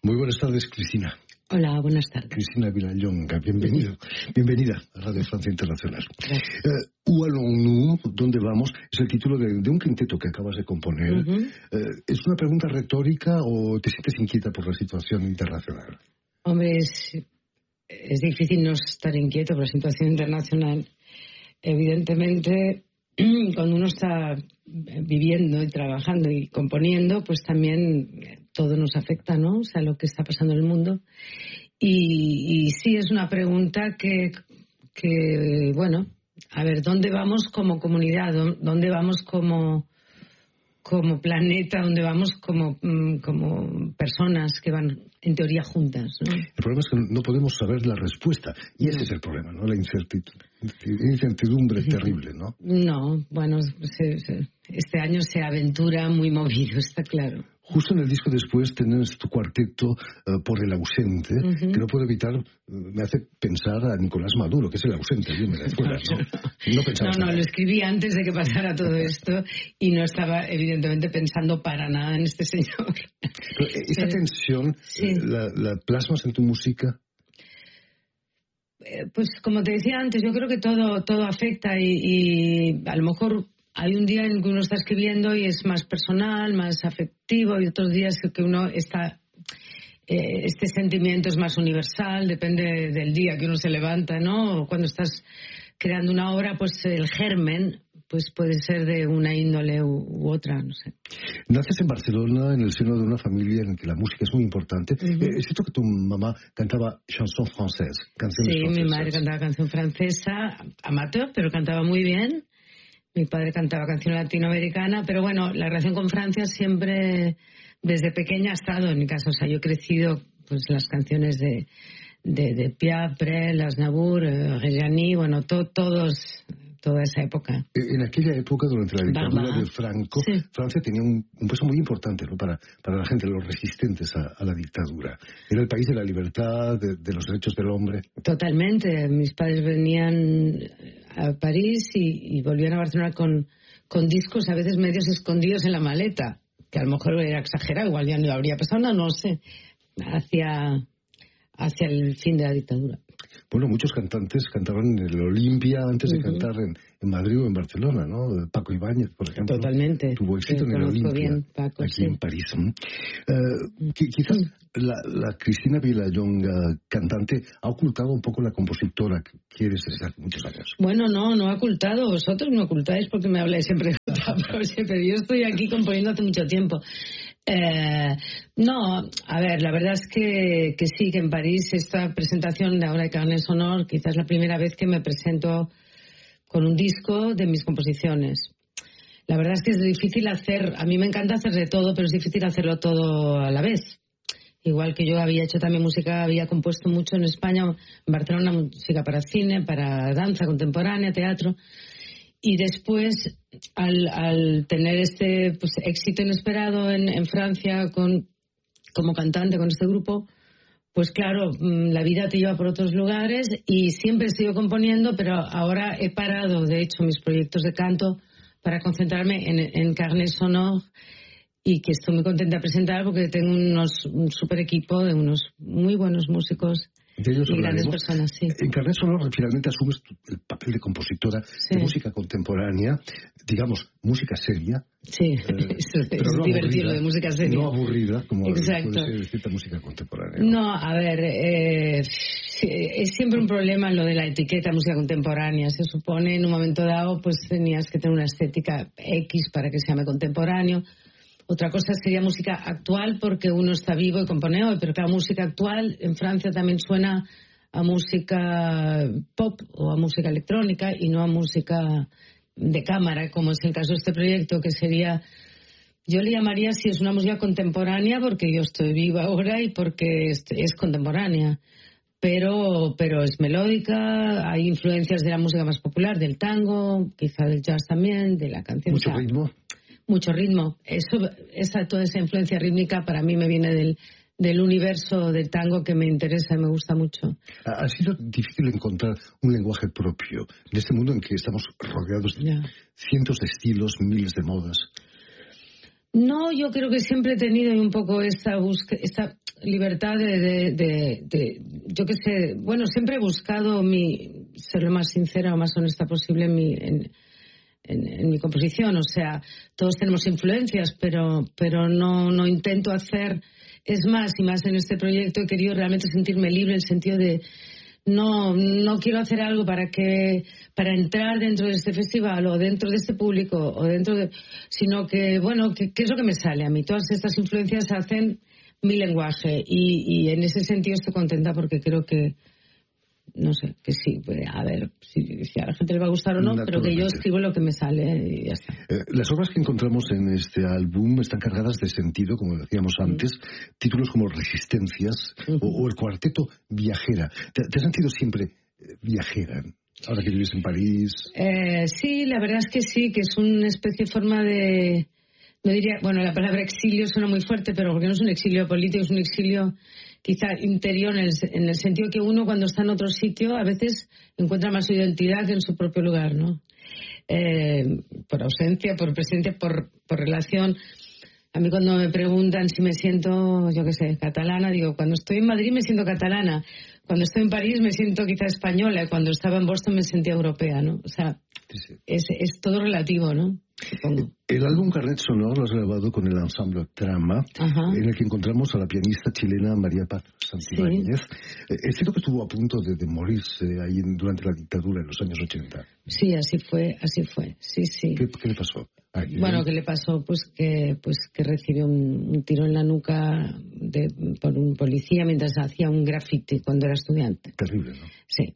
Muy buenas tardes, Cristina. Hola, buenas tardes. Cristina Vilallonga, bienvenida a Radio Francia Internacional. Où allons-nous? ¿Dónde vamos? Es el título de un quinteto que acabas de componer. ¿Es una pregunta retórica o te sientes inquieta por la situación internacional? Hombre, es difícil no estar inquieto por la situación internacional. Evidentemente, cuando uno está viviendo y trabajando y componiendo, pues también todo nos afecta, ¿no? O sea, lo que está pasando en el mundo. Y sí, es una pregunta que bueno, a ver, ¿dónde vamos como comunidad? ¿Dónde vamos como planeta? ¿Dónde vamos como personas que van, en teoría, juntas, ¿no? El problema es que no podemos saber la respuesta. Y ese es el problema, ¿no? La incertidumbre terrible, ¿no? No, bueno, este año se aventura muy movido, está claro. Justo en el disco después tenés tu cuarteto por el ausente, que no puedo evitar, me hace pensar a Nicolás Maduro, que es el ausente allí en Venezuela, ¿no? No, lo escribí antes de que pasara todo esto y no estaba evidentemente pensando para nada en este señor. Pero esa tensión, sí. ¿la plasmas en tu música? Pues como te decía antes, yo creo que todo afecta y a lo mejor hay un día en que uno está escribiendo y es más personal, más afectivo, y otros días que uno está... este sentimiento es más universal, depende del día que uno se levanta, ¿no? O cuando estás creando una obra, pues el germen pues puede ser de una índole u otra, no sé. Naces en Barcelona, en el seno de una familia en la que la música es muy importante. ¿Es cierto que tu mamá cantaba chanson française, canciones francesas? Sí, mi madre cantaba canción francesa, amateur, pero cantaba muy bien. Mi padre cantaba canción latinoamericana, pero bueno, la relación con Francia siempre, desde pequeña, ha estado en mi casa. O sea, yo he crecido pues las canciones de Piaf, Brel, Aznavour, Reggiani, bueno, toda esa época. En aquella época, durante la dictadura de Franco, sí. Francia tenía un peso muy importante, ¿no? para la gente, los resistentes a la dictadura. Era el país de la libertad, de los derechos del hombre. Totalmente. Mis padres venían a París y volvían a Barcelona con discos a veces medios escondidos en la maleta, que a lo mejor era exagerado, igual ya no habría pasado, no sé, hacia el fin de la dictadura. Bueno, muchos cantantes cantaban en el Olimpia antes de cantar en Madrid o en Barcelona, ¿no? Paco Ibáñez, por ejemplo. Totalmente. Tuvo éxito en el Olimpia, bien, Paco, aquí en París. Quizás la Cristina Vilallonga, cantante, ha ocultado un poco la compositora que quieres desde hace muchos años. Bueno, no ha ocultado. Vosotros me ocultáis porque me habláis siempre de pero yo estoy aquí componiendo hace mucho tiempo. No, a ver, la verdad es que sí, que en París esta presentación de ahora de Carnet Sonore, quizás la primera vez que me presento con un disco de mis composiciones. La verdad es que es difícil hacer, a mí me encanta hacer de todo, pero es difícil hacerlo todo a la vez. Igual que yo había hecho también música, había compuesto mucho en España, en Barcelona, música para cine, para danza contemporánea, teatro. Y después, al tener este pues, éxito inesperado en Francia como cantante con este grupo, pues claro, la vida te lleva por otros lugares y siempre he seguido componiendo, pero ahora he parado, de hecho, mis proyectos de canto para concentrarme en Carnet Sonore y que estoy muy contenta de presentar porque tengo un super equipo de unos muy buenos músicos. Y grandes personas, sí. En Carnet Sonore finalmente asumes el papel de compositora de música contemporánea, digamos, música seria. Sí, es divertido lo de música seria. No aburrida, como puede ser cierta música contemporánea. No, a ver, es siempre un problema lo de la etiqueta música contemporánea. Se supone en un momento dado pues tenías que tener una estética X para que se llame contemporáneo. Otra cosa sería música actual porque uno está vivo y compone hoy, pero claro, música actual en Francia también suena a música pop o a música electrónica y no a música de cámara, como es el caso de este proyecto, que sería, yo le llamaría si es una música contemporánea porque yo estoy viva ahora y porque es contemporánea, pero es melódica, hay influencias de la música más popular, del tango, quizá del jazz también, de la canción. Mucho ritmo. Mucho ritmo. Toda esa influencia rítmica para mí me viene del universo del tango que me interesa y me gusta mucho. Ha sido difícil encontrar un lenguaje propio en este mundo en que estamos rodeados de cientos de estilos, miles de modas. No, yo creo que siempre he tenido un poco esta búsqueda, libertad yo qué sé, bueno, siempre he buscado ser lo más sincera o más honesta posible en mi composición. O sea, todos tenemos influencias, pero no intento hacer. Es más, y más en este proyecto he querido realmente sentirme libre, en el sentido de no quiero hacer algo para entrar dentro de este festival o dentro de este público o sino que, bueno, ¿qué es lo que me sale a mí? Todas estas influencias hacen mi lenguaje y en ese sentido estoy contenta porque creo que, no sé, que sí, a ver si a la gente le va a gustar o no, pero que yo escribo lo que me sale y ya está. Las obras que encontramos en este álbum están cargadas de sentido, como decíamos antes, títulos como Resistencias o el cuarteto Viajera. ¿Te has sentido siempre viajera ahora que vives en París? Sí, la verdad es que sí, que es una especie de forma de... No diría, bueno, la palabra exilio suena muy fuerte, pero porque no es un exilio político, es un exilio quizá interior en el sentido que uno cuando está en otro sitio a veces encuentra más su identidad que en su propio lugar, ¿no? Por ausencia, por presencia, por relación. A mí cuando me preguntan si me siento, yo qué sé, catalana, digo, cuando estoy en Madrid me siento catalana, cuando estoy en París me siento quizá española, y cuando estaba en Boston me sentía europea, ¿no? O sea, sí. Es todo relativo, ¿no? Supongo. El álbum Carnet Sonor lo has grabado con el ensamble Trama, en el que encontramos a la pianista chilena María Paz Santibáñez. Sí. Es cierto que estuvo a punto de morirse ahí durante la dictadura en los años 80. Sí, así fue, sí. ¿Qué le pasó? Bueno, ¿qué le pasó? Pues que recibió un tiro en la nuca por un policía mientras hacía un graffiti cuando era estudiante. Terrible, ¿no? Sí.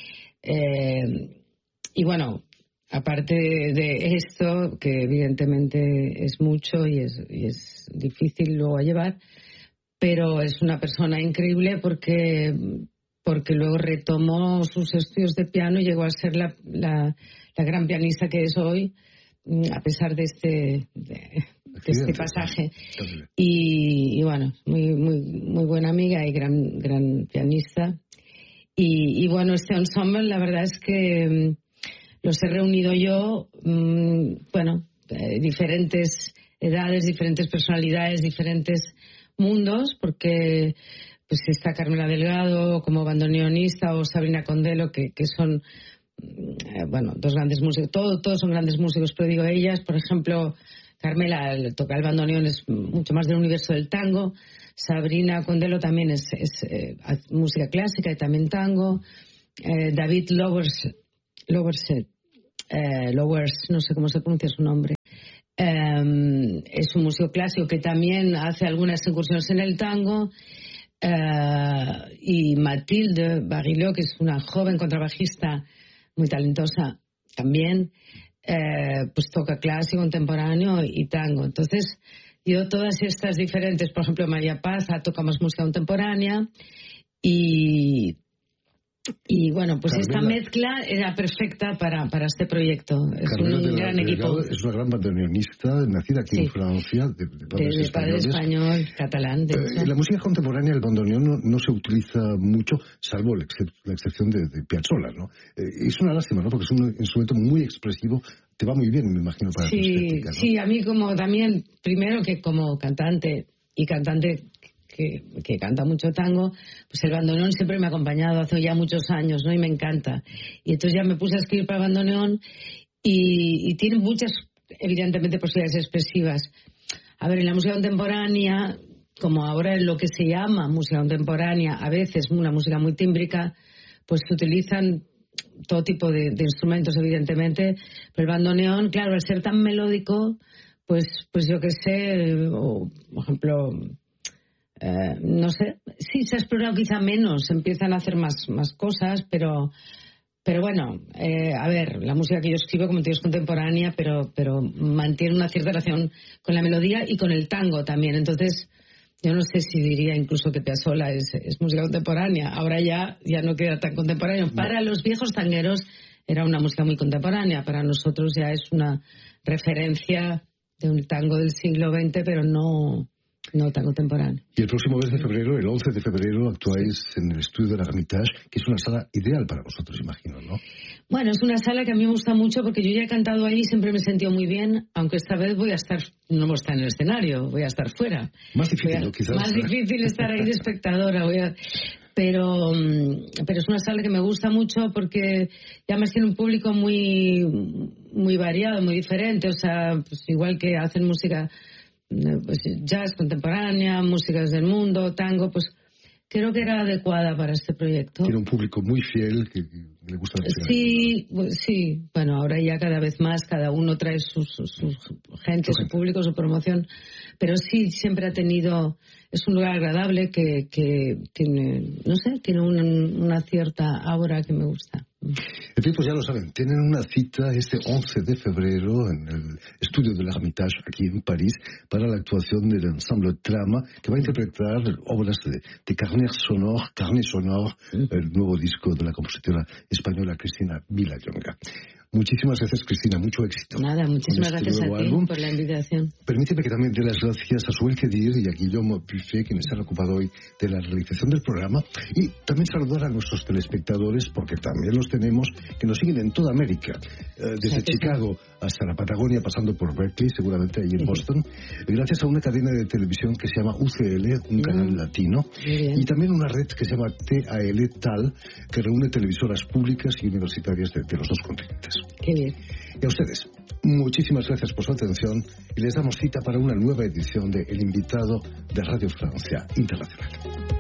Y bueno, aparte de esto, que evidentemente es mucho y es difícil luego a llevar, pero es una persona increíble porque luego retomó sus estudios de piano y llegó a ser la gran pianista que es hoy, a pesar de este pasaje. Y bueno, muy, muy, muy buena amiga y gran pianista. Y bueno, este ensemble, la verdad es que los he reunido yo, diferentes edades, diferentes personalidades, diferentes mundos, porque pues está Carmela Delgado como bandoneonista o Sabrina Condelo, que son, dos grandes músicos. Todos son grandes músicos, pero digo ellas, por ejemplo, Carmela toca el bandoneón, es mucho más del universo del tango. Sabrina Condelo también es música clásica y también tango. David Lowers, no sé cómo se pronuncia su nombre, es un músico clásico que también hace algunas incursiones en el tango, y Mathilde Barillot, que es una joven contrabajista muy talentosa también, pues toca clásico, contemporáneo y tango. Entonces yo todas estas diferentes, por ejemplo María Paz toca más música contemporánea y bueno, pues Carmela, esta mezcla era perfecta para este proyecto. Es Carmela un gran equipo. Es una gran bandoneonista, nacida aquí en Francia, de padre español, catalán. De hecho. En la música contemporánea el bandoneón no se utiliza mucho, salvo la excepción de Piazzolla, ¿no? Es una lástima, ¿no? Porque es un instrumento muy expresivo. Te va muy bien, me imagino, para tu estética, ¿no? Sí, a mí como también, primero que como cantante que canta mucho tango, pues el bandoneón siempre me ha acompañado hace ya muchos años, ¿no? Y me encanta. Y entonces ya me puse a escribir para bandoneón y tiene muchas, evidentemente, posibilidades expresivas. A ver, en la música contemporánea, como ahora es lo que se llama música contemporánea, a veces una música muy tímbrica, pues se utilizan todo tipo de instrumentos, evidentemente, pero el bandoneón, claro, al ser tan melódico, pues yo qué sé, o, por ejemplo, no sé, sí se ha explorado quizá menos, se empiezan a hacer más cosas, pero bueno, a ver, la música que yo escribo, como te digo, es contemporánea, pero mantiene una cierta relación con la melodía y con el tango también. Entonces, yo no sé si diría incluso que Piazzolla es música contemporánea. Ahora ya no queda tan contemporáneo. No. Para los viejos tangueros era una música muy contemporánea. Para nosotros ya es una referencia de un tango del siglo XX, pero no nota contemporáneo. Y el próximo mes de febrero, el 11 de febrero, actuáis en el estudio de la Hermitage, que es una sala ideal para vosotros, imagino, ¿no? Bueno, es una sala que a mí me gusta mucho porque yo ya he cantado ahí y siempre me he sentido muy bien, aunque esta vez no voy a estar en el escenario, voy a estar fuera. Más difícil, ¿no? Quizás. Más difícil estar ahí de espectadora. Pero es una sala que me gusta mucho porque además tiene un público muy, muy variado, muy diferente. O sea, pues igual que hacen música pues jazz contemporánea, músicas del mundo, tango, pues creo que era adecuada para este proyecto. Tiene un público muy fiel que le gusta la música. Sí, sí. Bueno, ahora ya cada vez más, cada uno trae su gente, su público, su promoción. Pero sí, siempre ha tenido... Es un lugar agradable que tiene, no sé, tiene una cierta aura que me gusta. En fin, pues ya lo saben, tienen una cita este 11 de febrero en el estudio de la Hermitage, aquí en París, para la actuación del ensemble Trama, que va a interpretar obras de Carnet Sonore, el nuevo disco de la compositora española Cristina Vilallonga. Muchísimas gracias, Cristina. Mucho éxito. Nada, muchísimas gracias a ti por la invitación. Permíteme que también dé las gracias a Suel Kedir y a Guillaume Buffet, quienes se han ocupado hoy de la realización del programa. Y también saludar a nuestros telespectadores, porque también los tenemos, que nos siguen en toda América. Desde Chicago hasta la Patagonia, pasando por Berkeley, seguramente allí en Boston. Gracias a una cadena de televisión que se llama UCL, un canal latino. Y también una red que se llama TAL, que reúne televisoras públicas y universitarias de los dos continentes. Qué bien. Y a ustedes, muchísimas gracias por su atención y les damos cita para una nueva edición de El Invitado de Radio Francia Internacional.